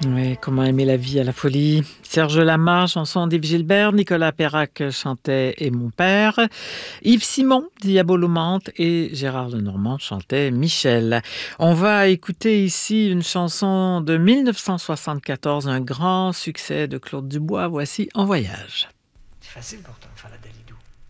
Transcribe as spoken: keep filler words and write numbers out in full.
Oui, comment aimer la vie à la folie. Serge Lama, chanson d'Yves Gilbert, Nicolas Perrac chantait Et mon père, Yves Simon, Diabolomante et Gérard Lenormand chantait Michel. On va écouter ici une chanson de mille neuf cent soixante-quatorze, un grand succès de Claude Dubois. Voici En voyage. C'est facile pourtant de faire la Dalidou.